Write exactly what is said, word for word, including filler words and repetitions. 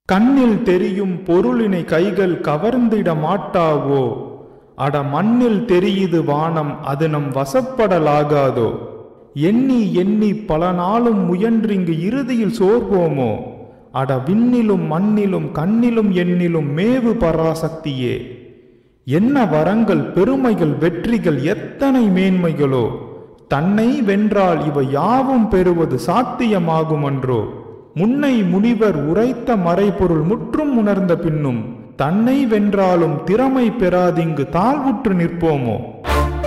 கண்ணில் தெரியும் பொருளினை கைகள் கவர்ந்திட மாட்டாவோ? அட மண்ணில் தெரியுது வானம், அது நம் வசப்படலாகாதோ? எண்ணி எண்ணி பல நாளும் முயன்றிங்கு இறுதியில் சோர்வோமோ? அட விண்ணிலும் மண்ணிலும் கண்ணிலும் எண்ணிலும் மேவு பராசக்தியே. என்ன வரங்கள், பெருமைகள், வெற்றிகள், எத்தனை மேன்மைகளோ! தன்னை வென்றால் இவை யாவும் பெறுவது சாத்தியமாகுமன்றோ? முன்னை முனிவர் உரைத்த மறைபொருள் முற்றும் உணர்ந்த பின்னும் தன்னை வென்றாலும் திறமை பெறாதிங்கு தாழ்வுற்று நிற்போமோ?